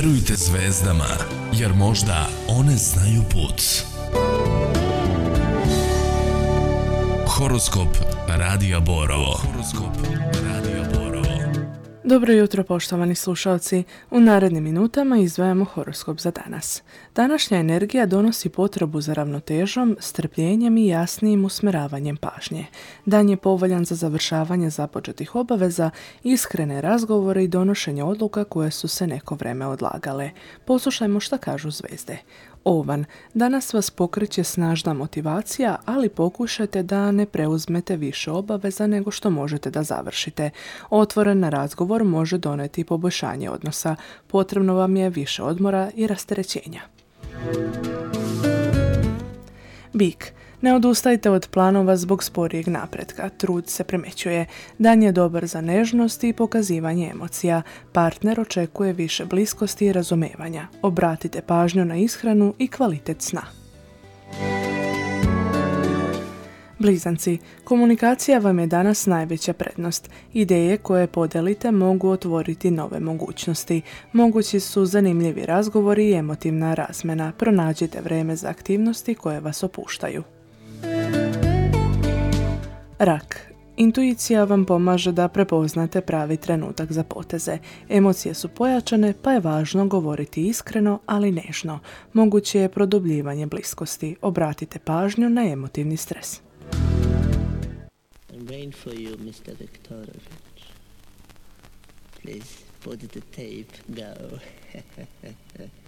Verujte zvezdama, jer možda one znaju put. Horoskop Radija Borovo. Dobro jutro, poštovani slušalci. U narednim minutama izdvajamo horoskop za danas. Današnja energija donosi potrebu za ravnotežom, strpljenjem i jasnijim usmjeravanjem pažnje. Dan je povoljan za završavanje započetih obaveza, iskrene razgovore i donošenje odluka koje su se neko vrijeme odlagale. Poslušajmo šta kažu zvezde. Ovan, danas vas pokreće snažna motivacija, ali pokušajte da ne preuzmete više obaveza nego što možete da završite. Otvoren na razgovor može doneti poboljšanje odnosa. Potrebno vam je više odmora i rasterećenja. Bik, ne odustajte od planova zbog sporijeg napretka. Trud se primećuje. Dan je dobar za nežnost i pokazivanje emocija. Partner očekuje više bliskosti i razumevanja. Obratite pažnju na ishranu i kvalitet sna. Blizanci, komunikacija vam je danas najveća prednost. Ideje koje podelite mogu otvoriti nove mogućnosti. Mogući su zanimljivi razgovori i emotivna razmjena. Pronađite vrijeme za aktivnosti koje vas opuštaju. Rak. Intuicija vam pomaže da prepoznate pravi trenutak za poteze. Emocije su pojačane, pa je važno govoriti iskreno, ali nežno. Moguće je produbljivanje bliskosti. Obratite pažnju na emotivni stres. I'm waiting for you, Mr. Viktorovich. Please put the tape, go.